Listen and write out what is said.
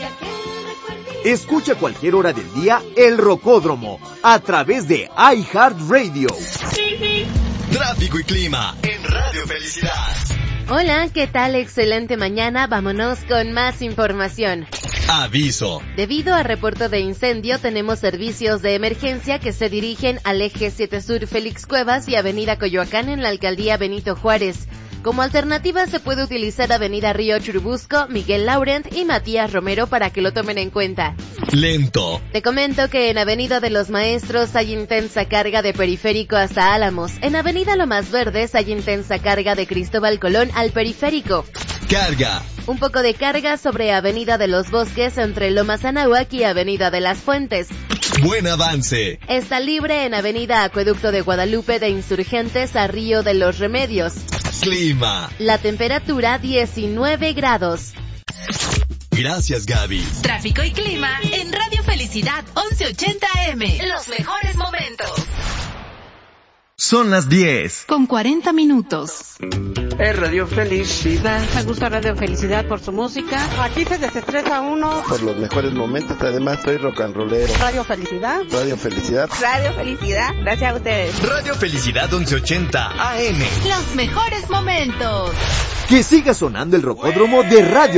Escucha a cualquier hora del día El Rocódromo a través de iHeartRadio. Tráfico y clima en Radio Felicidad. Hola, ¿qué tal? Excelente mañana. Vámonos con más información. Aviso. Debido a reporte de incendio, tenemos servicios de emergencia que se dirigen al eje 7 Sur Félix Cuevas y avenida Coyoacán en la alcaldía Benito Juárez. Como alternativa se puede utilizar avenida Río Churubusco, Miguel Laurent y Matías Romero para que lo tomen en cuenta. Lento. Te comento que en avenida de los Maestros hay intensa carga de Periférico hasta Álamos. En avenida Lomas Verdes hay intensa carga de Cristóbal Colón al Periférico. Carga. Un poco de carga sobre avenida de los Bosques entre Lomas Anáhuac y avenida de las Fuentes. Buen avance. Está libre en avenida Acueducto de Guadalupe de Insurgentes a Río de los Remedios. Clima. La temperatura 19 grados. Gracias, Gaby. Tráfico y clima en Radio Felicidad 1180 AM. Los mejores momentos. Son las 10. Con 40 minutos. Es Radio Felicidad. Me gusta Radio Felicidad por su música. Aquí se desestresa uno. Por los mejores momentos, además soy rock and rollero. Radio Felicidad. Radio Felicidad. Radio Felicidad. Gracias a ustedes. Radio Felicidad 1180 AM. Los mejores momentos. Que siga sonando el Rocódromo de Radio